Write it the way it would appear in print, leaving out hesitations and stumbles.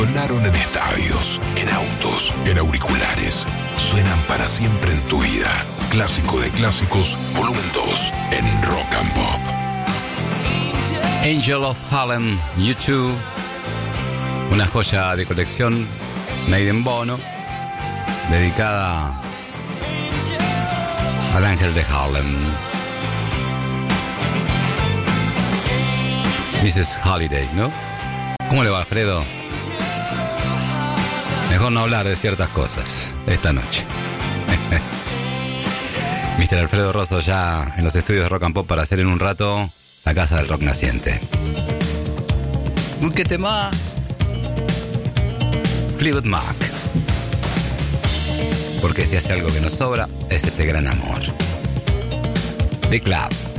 Sonaron en estadios, en autos, en auriculares. Suenan para siempre en tu vida. Clásico de clásicos, volumen 2, en Rock and Pop. Angel of Harlem, U2. Una joya de colección, made in Bono, dedicada al ángel de Harlem. Mrs. Holiday, ¿no? ¿Cómo le va, Alfredo? Mejor no hablar de ciertas cosas esta noche. Mr. Alfredo Rosso ya en los estudios de Rock and Pop para hacer en un rato la casa del rock naciente. ¿Qué temas? Fleetwood Mac. Porque si hace algo que nos sobra es este gran amor. The Club.